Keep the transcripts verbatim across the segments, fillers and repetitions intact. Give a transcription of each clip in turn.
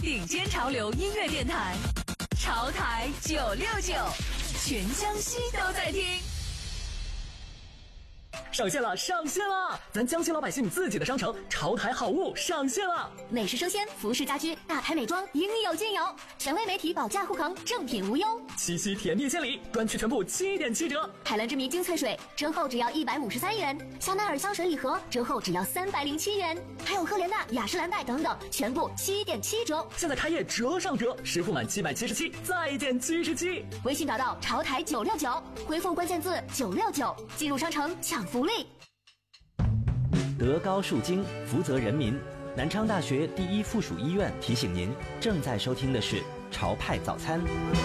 顶尖潮流音乐电台，潮台九六九，全江西都在听。 上线了，上线了！咱江西老百姓自己的商城潮台好物上线了， 美食生鲜、服饰家居、大牌美妆应有尽有，权威媒体保价护航，正品无忧。 七夕甜蜜献礼，专区全部七点七折。 海蓝之谜精粹水折后只要一百五十三元，香奈儿香水礼盒折后只要三百零七元，还有赫莲娜、雅诗兰黛等等，全部七点七折。 现在开业折上折，实付满七百七十七再减七十七。 微信找到潮台九六九，回复关键字九六九，进入商城抢福利。 德高树精，福泽人民。南昌大学第一附属医院提醒您，正在收听的是潮派早餐。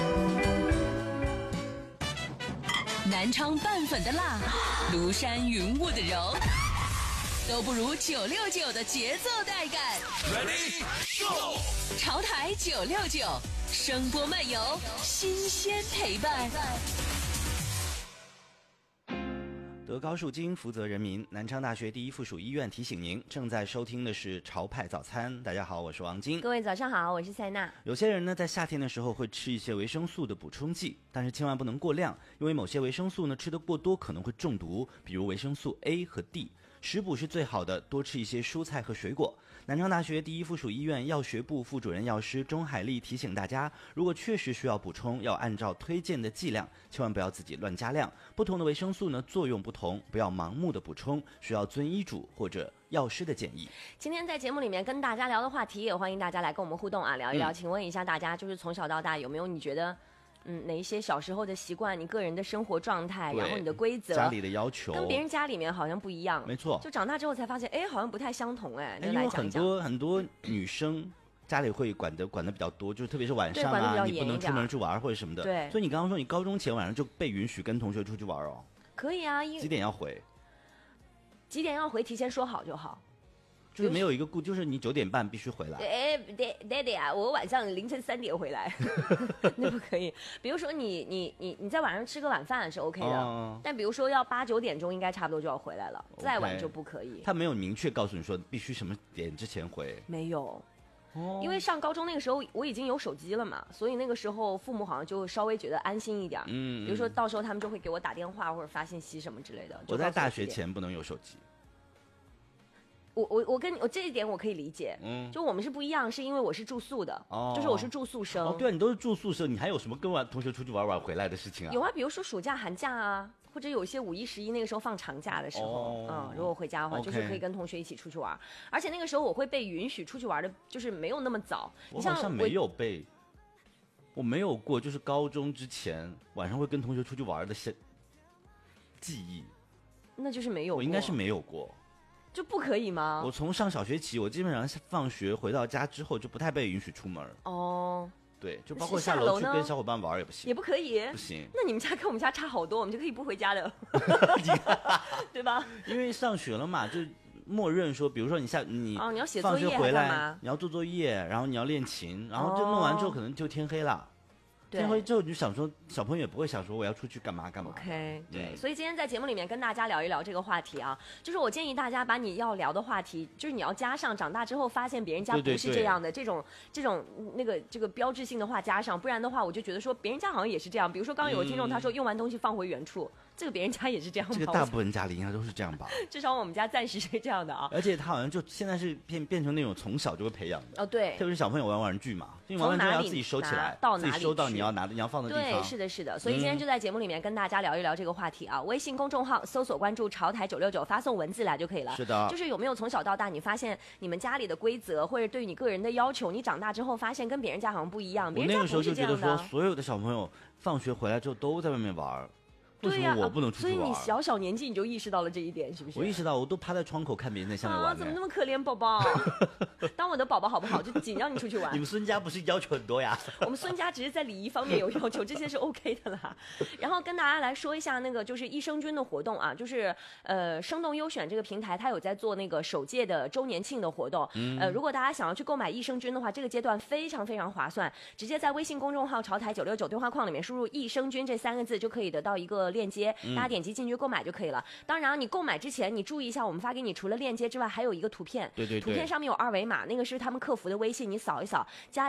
南昌拌粉的辣，庐山云雾的柔，都不如九六九的节奏带感。Ready Show， 潮台九六九，声波漫游，新鲜陪伴。 德高树精，福泽人民。南昌大学第一附属医院提醒您，正在收听的是潮派早餐。大家好，我是王晶。 各位早上好，我是塞娜。 有些人呢，在夏天的时候会吃一些维生素的补充剂，但是千万不能过量，因为某些维生素呢，吃得过多可能会中毒，比如维生素 A 和 D。食补是最好的，多吃一些蔬菜和水果。南昌大学第一附属医院药学部副主任药师钟海丽提醒大家，如果确实需要补充，要按照推荐的剂量，千万不要自己乱加量。不同的维生素呢，作用不同，不要盲目的补充，需要遵医嘱或者药师的建议。 今天在节目里面跟大家聊的话题，也欢迎大家来跟我们互动啊，聊一聊。 嗯、 请问一下大家，就是从小到大有没有你觉得？嗯，哪一些小时候的习惯，你个人的生活状态，然后你的规则， 家里的要求， 跟别人家里面好像不一样。 没错， 就长大之后才发现，哎，好像不太相同，哎。 因为很多很多女生家里会管得管得比较多，就是特别是晚上啊，你不能出门去玩或者什么的。 对。 所以你刚刚说你高中前晚上就被允许跟同学出去玩哦？ 可以啊。 几点要回？ 几点要回？提前说好就好。 就是没有一个固，就是你九点半必须回来。 哎，爹爹爹啊，我晚上凌晨三点回来，那不可以。比如说你你你你在晚上吃个晚饭是 OK 的，哦、但比如说要八九点钟应该差不多就要回来了， okay, 再晚就不可以。 他没有明确告诉你说必须什么点之前回， 没有。 哦、 因为上高中那个时候我已经有手机了嘛，所以那个时候父母好像就稍微觉得安心一点。嗯，比如说到时候他们就会给我打电话或者发信息什么之类的。 我在大学前不能有手机。 我我我跟你我这一点我可以理解，嗯，就我们是不一样，是因为我是住宿的，哦，就是我是住宿生。 哦，对啊，你都是住宿生，你还有什么跟完同学出去玩玩回来的事情啊？ 有啊，比如说暑假、寒假啊，或者有一些五一、十一那个时候放长假的时候，哦、嗯，如果回家的话， okay 就是可以跟同学一起出去玩，而且那个时候我会被允许出去玩的，就是没有那么早。 我好像没有被，我没有过，就是高中之前晚上会跟同学出去玩的记忆， 那就是没有过， 我应该是没有过。 就不可以吗？ 我从上小学起，我基本上放学回到家之后就不太被允许出门。 哦， 对，就包括下楼去跟小伙伴玩也不行， 也不可以， 不行。 那你们家跟我们家差好多，我们就可以不回家的，对吧？ 因为上学了嘛，就默认说，比如说你下你哦，你要写作业放学回来，你要做作业，然后你要练琴，然后就弄完之后可能就天黑了。天黑之后你就想说，小朋友也不会想说我要出去干嘛干嘛。 OK， 对，所以今天在节目里面跟大家聊一聊这个话题啊，就是我建议大家把你要聊的话题，就是你要加上长大之后发现别人家不是这样的，对对对，这种这种那个这个标志性的话加上，不然的话我就觉得说别人家好像也是这样。比如说刚刚有个听众他说用完东西放回原处，嗯、这个别人家也是这样吧？ 这个大部分家里应该都是这样吧？ 至少我们家暂时是这样的啊。 而且他好像就现在是变变成那种从小就会培养的。 哦，对， 特别是小朋友玩玩具嘛，因为玩玩具要自己收起来， 到哪里自己收到你要拿的你要放的地方。 对，是的，是的。所以今天就在节目里面跟大家聊一聊这个话题啊。嗯、微信公众号搜索关注潮台九六九，发送文字来就可以了。 是的， 就是有没有从小到大你发现你们家里的规则或者对于你个人的要求，你长大之后发现跟别人家好像不一样，别人家不是这样的。 我那个时候就觉得说，所有的小朋友放学回来之后都在外面玩。 对呀、啊， 我不能出去玩、 所以你小小年纪你就意识到了这一点，是不是？ 我意识到，我都趴在窗口看别人在下面玩、 啊。怎么那么可怜，宝宝？当我的宝宝好不好？就紧让你出去玩。 你们孙家不是要求很多呀？ 我们孙家只是在礼仪方面有要求，这些是 OK 的啦。然后跟大家来说一下那个就是益生菌的活动啊，就是呃生动优选这个平台，它有在做那个首届的周年庆的活动。嗯、呃，如果大家想要去购买益生菌的话，这个阶段非常非常划算，直接在微信公众号潮台九六九对话框里面输入益生菌这三个字，就可以得到一个链接。嗯，大家点击进去购买就可以了。当然，你购买之前你注意一下，我们发给你除了链接之外，还有一个图片。 对对对， 图片上面有二维码，那个是他们客服的微信，你扫一扫，加